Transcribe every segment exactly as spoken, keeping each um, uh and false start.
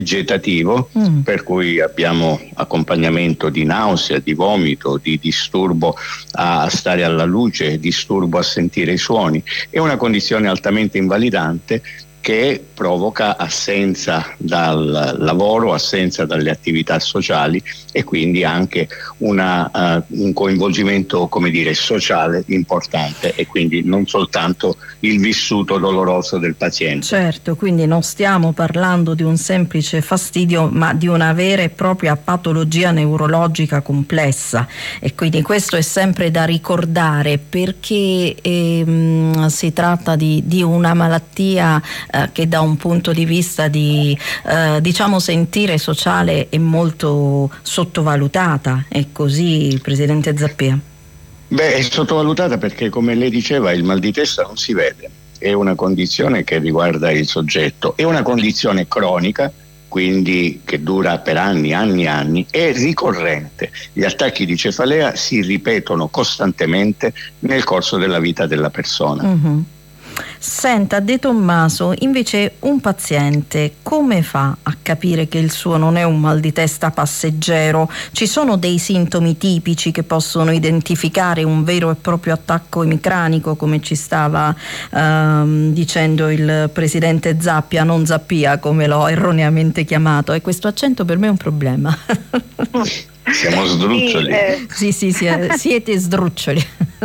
vegetativo, mm. per cui abbiamo accompagnamento di nausea, di vomito, di disturbo a stare alla luce, disturbo a sentire i suoni. È una condizione altamente invalidante che provoca assenza dal lavoro, assenza dalle attività sociali e quindi anche una, uh, un coinvolgimento, come dire, sociale importante, e quindi non soltanto il vissuto doloroso del paziente. Certo, quindi non stiamo parlando di un semplice fastidio, ma di una vera e propria patologia neurologica complessa, e quindi questo è sempre da ricordare, perché ehm, si tratta di, di una malattia eh, che da un punto di vista di eh, diciamo sentire sociale è molto sottovalutata. È così, Presidente Zappia? Beh, è sottovalutata perché, come lei diceva, il mal di testa non si vede, è una condizione che riguarda il soggetto, è una condizione cronica, quindi che dura per anni, anni, anni, è ricorrente. Gli attacchi di cefalea si ripetono costantemente nel corso della vita della persona. Mm-hmm. Senta, De Tommaso, invece un paziente come fa a capire che il suo non è un mal di testa passeggero? Ci sono dei sintomi tipici che possono identificare un vero e proprio attacco emicranico, come ci stava ehm, dicendo il Presidente Zappia, non Zappia come l'ho erroneamente chiamato, e questo accento per me è un problema. Siamo sdruccioli. Sì, eh. sì, sì, sì, siete sdruccioli.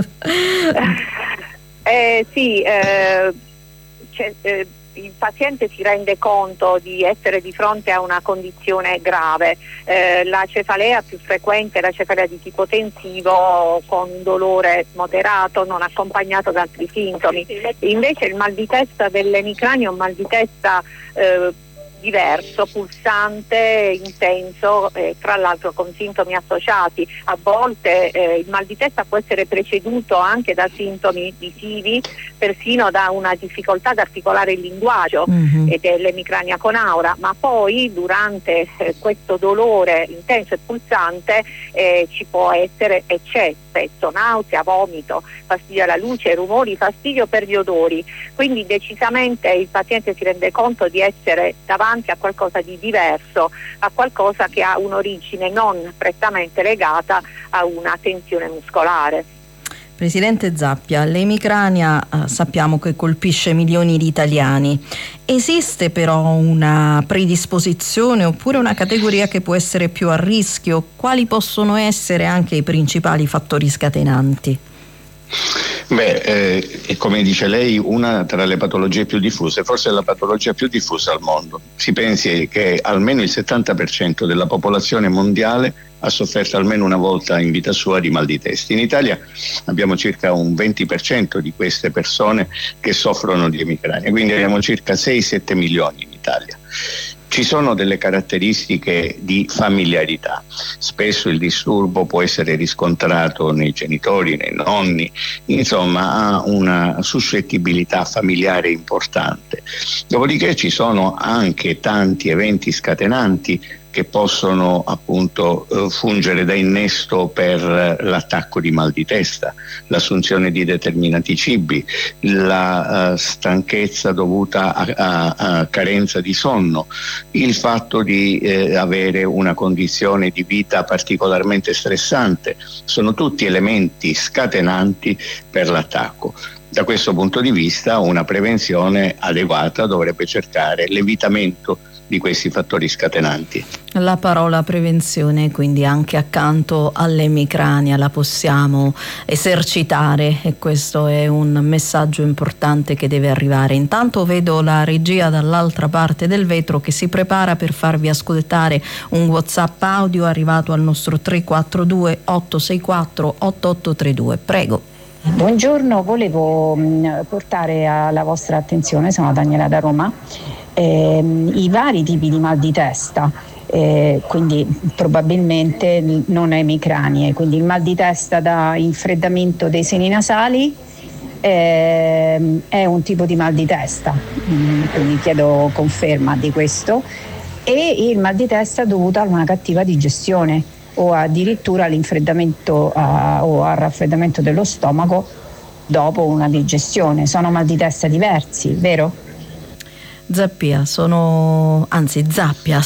Eh, sì, eh, cioè, eh, il paziente si rende conto di essere di fronte a una condizione grave. Eh, la cefalea più frequente è la cefalea di tipo tensivo, con un dolore moderato non accompagnato da altri sintomi. Invece il mal di testa dell'emicrania è un mal di testa eh, diverso, pulsante, intenso, eh, tra l'altro con sintomi associati. A volte eh, il mal di testa può essere preceduto anche da sintomi visivi, persino da una difficoltà ad articolare il linguaggio, mm-hmm. ed è l'emicrania con aura, ma poi durante eh, questo dolore intenso e pulsante eh, ci può essere, e c'è spesso, nausea, vomito, fastidio alla luce, rumori, fastidio per gli odori. Quindi decisamente il paziente si rende conto di essere davanti a qualcosa di diverso, a qualcosa che ha un'origine non prettamente legata a una tensione muscolare. Presidente Zappia, l'emicrania eh, sappiamo che colpisce milioni di italiani. Esiste però una predisposizione oppure una categoria che può essere più a rischio? Quali possono essere anche i principali fattori scatenanti? Beh, eh, è, come dice lei, una tra le patologie più diffuse, forse è la patologia più diffusa al mondo. Si pensi che almeno il settanta per cento della popolazione mondiale ha sofferto almeno una volta in vita sua di mal di testa. In Italia abbiamo circa un venti per cento di queste persone che soffrono di emicrania, quindi abbiamo circa sei sette milioni in Italia. Ci sono delle caratteristiche di familiarità. Spesso il disturbo può essere riscontrato nei genitori, nei nonni, insomma ha una suscettibilità familiare importante. Dopodiché ci sono anche tanti eventi scatenanti che possono appunto eh, fungere da innesto per eh, l'attacco di mal di testa, l'assunzione di determinati cibi, la eh, stanchezza dovuta a, a, a carenza di sonno, il fatto di eh, avere una condizione di vita particolarmente stressante, sono tutti elementi scatenanti per l'attacco. Da questo punto di vista una prevenzione adeguata dovrebbe cercare l'evitamento di questi fattori scatenanti. La parola prevenzione, quindi anche accanto all'emicrania, la possiamo esercitare, e questo è un messaggio importante che deve arrivare. Intanto vedo la regia dall'altra parte del vetro che si prepara per farvi ascoltare un WhatsApp audio arrivato al nostro tre quattro due otto sei quattro otto otto tre due. Prego. Buongiorno, volevo portare alla vostra attenzione, sono Daniela da Roma, eh, i vari tipi di mal di testa, eh, quindi probabilmente non emicranie, quindi il mal di testa da infreddamento dei seni nasali eh, è un tipo di mal di testa, quindi chiedo conferma di questo, e il mal di testa dovuto a una cattiva digestione o addirittura all'infreddamento uh, o al raffreddamento dello stomaco dopo una digestione. Sono mal di testa diversi, vero? Zappia, sono, anzi Zappia,